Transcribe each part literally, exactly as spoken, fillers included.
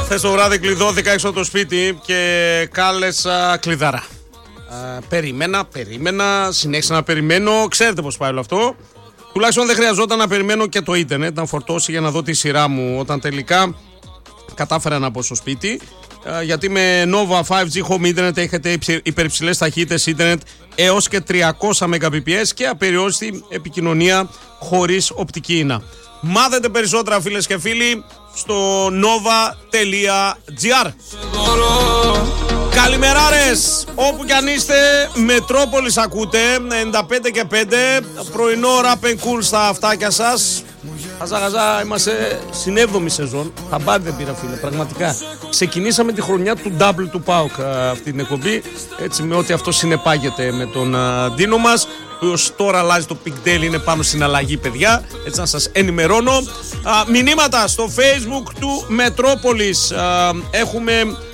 Χθες το βράδυ κλειδώθηκα έξω από το σπίτι και κάλεσα κλειδάρα. Α, περίμενα, περίμενα, συνέχισα να περιμένω. Ξέρετε πώς πάει όλο αυτό. Τουλάχιστον δεν χρειαζόταν να περιμένω και το ίντερνετ να φορτώσει για να δω τη σειρά μου. Όταν τελικά κατάφερα να μπω στο σπίτι, α, γιατί με Nova φάιβ τζι Home Internet έχετε υπερυψηλές ταχύτητες ίντερνετ έως και τριακόσια Mbps και απεριόριστη επικοινωνία χωρίς οπτική ίνα. Μάθετε περισσότερα, φίλες και φίλοι, στο nova τελεία gr. Καλημεράρες, όπου κι αν είστε, Μετρόπολης ακούτε, ενενήντα πέντε και πέντε, πρωινό Rap and Cool στα αυτάκια σας. Χαζά χαζά, είμαστε στην έβδομη σεζόν, χαμπάρι δεν πήρα φίλε, πραγματικά. Ξεκινήσαμε τη χρονιά του double του ΠΑΟΚ αυτή την εκπομπή, έτσι με ό,τι αυτό συνεπάγεται με τον Ντίνο μας, ο οποίος τώρα αλλάζει το Pigtail, είναι πάνω στην αλλαγή παιδιά, έτσι να σας ενημερώνω. Α, μηνύματα στο Facebook του Μετρόπολης, α, έχουμε,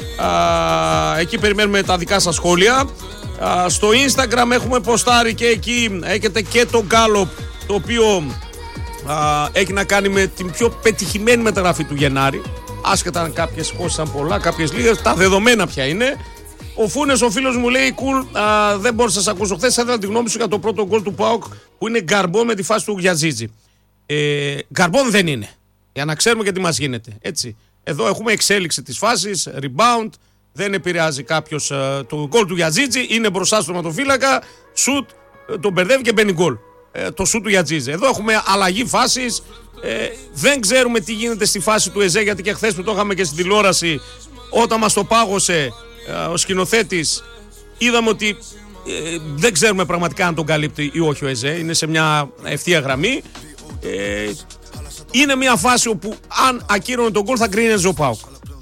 α, εκεί περιμένουμε τα δικά σας σχόλια. Α, στο Instagram έχουμε ποστάρει και εκεί έχετε και το Gallup, το οποίο α, έχει να κάνει με την πιο πετυχημένη μεταγραφή του Γενάρη. Άσχετα αν κάποιες χώσαν πολλά, κάποιες λίγες, τα δεδομένα ποια είναι. Ο Φούνες, ο φίλος μου, λέει: Cool, α, δεν μπορούσα να σας ακούσω. Χθες ήθελα τη γνώμη σου για το πρώτο γκολ του ΠΑΟΚ που είναι γκαρμπό με τη φάση του Γιαζίτζη. Ε, γκαρμπόν δεν είναι. Για να ξέρουμε και τι μας γίνεται. Έτσι. Εδώ έχουμε εξέλιξη της φάσης, rebound, δεν επηρεάζει κάποιος το γκολ του Γιαζίτζη, είναι μπροστά στο ματοφύλακα, σουτ, τον μπερδεύει και μπαίνει γκολ. Ε, το σουτ του Γιαζίτζη. Εδώ έχουμε αλλαγή φάσης. Ε, δεν ξέρουμε τι γίνεται στη φάση του ΕΖΕ, γιατί και χθες που το είχαμε και στην τηλεόραση, όταν μας το πάγωσε ο σκηνοθέτης, είδαμε ότι ε, δεν ξέρουμε πραγματικά αν τον καλύπτει ή όχι ο ΕΖΕ. Είναι σε μια ευθεία γραμμή. Ε, είναι μια φάση όπου αν ακύρωνε τον γκολ θα γκρίνιαζε ο ΠΑΟΚ.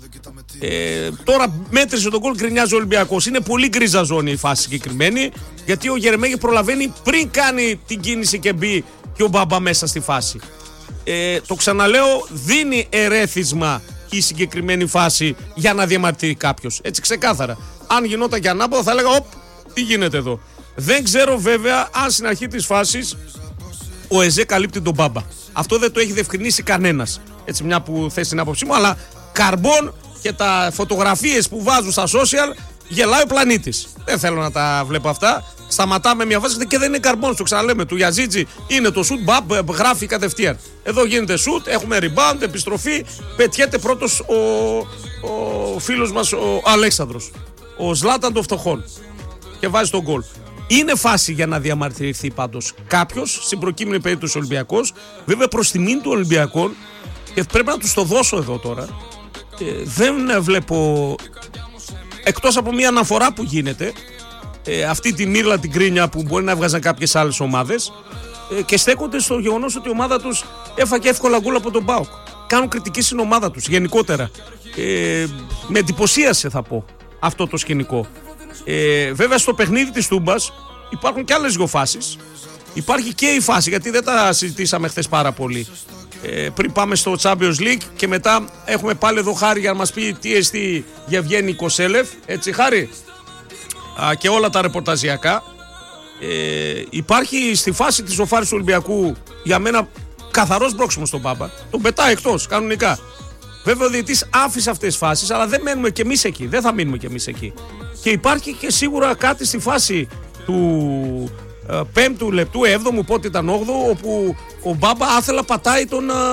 Ε, τώρα μέτρησε τον γκολ, γκρινιάζει ο Ολυμπιακός. Είναι πολύ γκρίζα ζώνη η φάση συγκεκριμένη, γιατί ο Γερεμέγεφ προλαβαίνει πριν κάνει την κίνηση και μπει και ο Μπάμπα μέσα στη φάση. Ε, το ξαναλέω, δίνει ερέθισμα η συγκεκριμένη φάση για να διαμαρτυρεί κάποιος. Έτσι ξεκάθαρα. Αν γινόταν και ανάποδα θα έλεγα οπ, τι γίνεται εδώ. Δεν ξέρω βέβαια αν στην αρχή της φάσης ο ΕΖΕ καλύπτει τον Μπάμπα. Αυτό δεν το έχει διευκρινίσει κανένας. Έτσι, μια που θες την άποψή μου, αλλά καρμπών και τα φωτογραφίες που βάζουν στα social γελάει ο πλανήτης. Δεν θέλω να τα βλέπω αυτά. Σταματάμε μια φάση και δεν είναι καρμπών. Το ξαναλέμε. Του Γιαζίτζη είναι το σουτ, μπαμπ, γράφει κατευθείαν. Εδώ γίνεται σουτ, έχουμε rebound, επιστροφή. Πετιέται πρώτος ο, ο φίλος μας ο Αλέξανδρος. Ο Ζλάταν των φτωχών. Και βάζει τον γκολ. Είναι φάση για να διαμαρτυρηθεί πάντως κάποιος, στην προκείμενη περίπτωση Ολυμπιακός. Βέβαια προς τιμήν του Ολυμπιακών, και πρέπει να τους το δώσω εδώ τώρα, ε, δεν βλέπω, εκτός από μια αναφορά που γίνεται, ε, αυτή τη μύρλα την κρίνια που μπορεί να έβγαζαν κάποιες άλλες ομάδες, ε, και στέκονται στο γεγονός ότι η ομάδα τους έφαγε εύκολα γκολ από τον ΠΑΟΚ. Κάνουν κριτική στην ομάδα τους γενικότερα. Ε, με εντυπωσίασε θα πω αυτό το σκηνικό. Ε, βέβαια στο παιχνίδι της Τούμπας υπάρχουν και άλλες δύο φάσεις. Υπάρχει και η φάση, γιατί δεν τα συζητήσαμε χθες πάρα πολύ, ε, πριν πάμε στο Champions League, και μετά έχουμε πάλι εδώ Χάρη για να μας πει τι εστί Γευγένη Κοσέλεφ, έτσι Χάρη, Α, και όλα τα ρεπορταζιακά. Ε, υπάρχει στη φάση της οφάρης του Ολυμπιακού για μένα καθαρός μπρόξιμος στον Μπάμπα, τον πετάει εκτός κανονικά. Βέβαια ο διαιτητής άφησε αυτές τις φάσεις, αλλά δεν μένουμε κι εμείς εκεί, δεν θα μείνουμε κι εμείς εκεί. Και υπάρχει και σίγουρα κάτι στη φάση του ε, πέμπτου λεπτού, έβδομου, πότε ήταν όγδοου, όπου ο Μπάμπα άθελα πατάει τον. Α,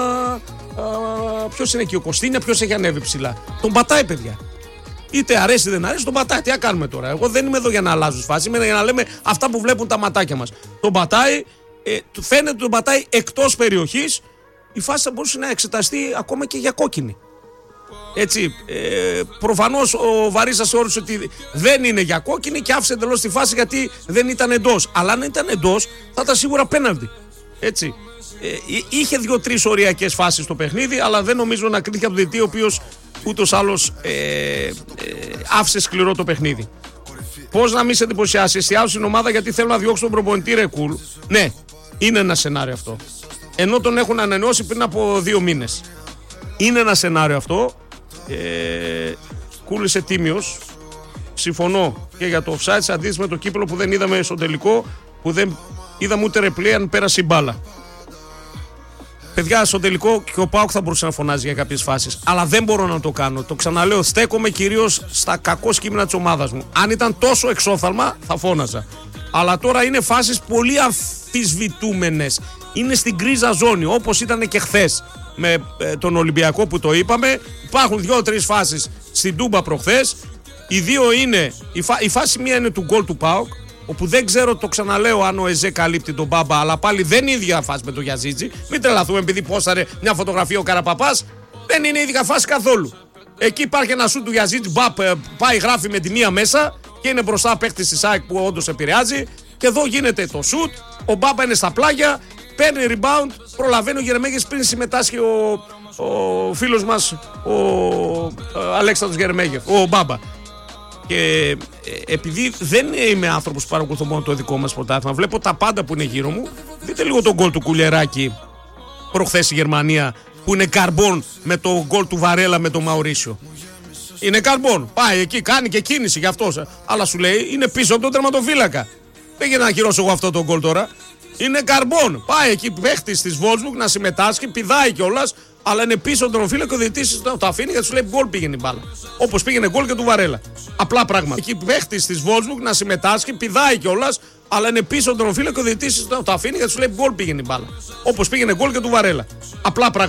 α, ποιος είναι εκεί, ο Κωστίνια, ποιος έχει ανέβει ψηλά. Τον πατάει, παιδιά. Είτε αρέσει είτε δεν αρέσει, τον πατάει. Τι να κάνουμε τώρα. Εγώ δεν είμαι εδώ για να αλλάζω φάση, είμαι για να λέμε αυτά που βλέπουν τα ματάκια μας. Τον πατάει, ε, φαίνεται ότι τον πατάει εκτός περιοχής. Η φάση θα μπορούσε να εξεταστεί ακόμα και για κόκκινη. Έτσι, ε, προφανώς ο Βαρίσας θεώρησε ότι δεν είναι για κόκκινη και άφησε εντελώς τη φάση γιατί δεν ήταν εντός. Αλλά αν ήταν εντός θα ήταν σίγουρα πέναλτι. Έτσι. Ε, είχε δύο-τρεις οριακές φάσεις στο παιχνίδι, αλλά δεν νομίζω να κρίθηκε από τον διαιτητή, ο οποίος ούτως άλλως ε, ε, άφησε σκληρό το παιχνίδι. Πώς να μην σε εντυπωσιάσει, εστιάζω στην ομάδα γιατί θέλω να διώξω τον προπονητή, ρε Κουλ. Ναι, είναι ένα σενάριο αυτό. Ενώ τον έχουν ανανεώσει πριν από δύο μήνες. Είναι ένα σενάριο αυτό. Ε, Κούλησε τίμιος. Συμφωνώ και για το offside, σε αντίθεση με το κύπελο που δεν είδαμε στο τελικό, που δεν είδαμε ούτε ρεπλέ αν πέρασε η μπάλα. παιδιά, στο τελικό και ο ΠΑΟΚ θα μπορούσε να φωνάζει για κάποιες φάσεις. Αλλά δεν μπορώ να το κάνω. Το ξαναλέω, στέκομαι κυρίως στα κακό σκήμενα της ομάδας μου. Αν ήταν τόσο εξόφθαλμα, θα φώναζα. Αλλά τώρα είναι φάσεις πολύ αμφισβητούμενες. Είναι στην γκρίζα ζώνη, όπως ήταν και χθες με ε, τον Ολυμπιακό που το είπαμε. Υπάρχουν δύο-τρεις φάσεις στην Τούμπα προχθές. Οι δύο είναι, η, φα, η φάση μία είναι του γκολ του ΠΑΟΚ, όπου δεν ξέρω, το ξαναλέω, αν ο Εζέ καλύπτει τον Μπάμπα, αλλά πάλι δεν είναι η ίδια φάση με τον Γιαζίτζι. Μην τρελαθούμε επειδή πόσταρε μια φωτογραφία ο Καραπαπάς. Δεν είναι η ίδια φάση καθόλου. Εκεί υπάρχει ένα σουτ του Γιαζίτζι, μπαπ, πάει, γράφει με τη μία μέσα και είναι μπροστά παίχτης της ΑΕΚ που όντως επηρεάζει. Και εδώ γίνεται το σουτ, ο Μπάμπα είναι στα πλάγια, παίρνει rebound, προλαβαίνει ο Γερεμέγεφ πριν συμμετάσχει ο, ο φίλος μας, ο ε, Αλέξανδρος Γερεμέγεφ, ο Μπάμπα. Και ε, επειδή δεν είμαι άνθρωπος που παρακολουθώ μόνο το δικό μας πρωτάθλημα, βλέπω τα πάντα που είναι γύρω μου. Δείτε λίγο τον γκολ του Κουλιεράκη προχθές η Γερμανία, που είναι καρμπόν με το γκολ του Βαρέλα με τον Μαουρίσιο. Είναι καρμπόν. Πάει εκεί, κάνει και κίνηση γι' αυτό. Αλλά σου λέει είναι πίσω από τον τερματοφύλακα. Δεν γίνεται να ακυρώσω εγώ αυτό το γκολ τώρα. Είναι καρμπόν. Πάει εκεί παίχτης της Wolfsburg να συμμετάσχει, πηδάει κιόλας. Αλλά είναι πίσω τον τερματοφύλακα και ο διαιτητής το αφήνει γιατί σου λέει γκολ πήγαινε η μπάλα. Όπως πήγαινε γκολ και του Βαρέλα. Απλά πράγματα. Εκεί παίχτης της Wolfsburg να συμμετάσχει, πηδάει κιόλας. Αλλά είναι πίσω τον τερματοφύλακα και ο διαιτητής το αφήνει γιατί σου λέει γκολ πήγαινε η μπάλα. Όπως πήγαινε γκολ και του Βαρέλα. Απλά πράγματα.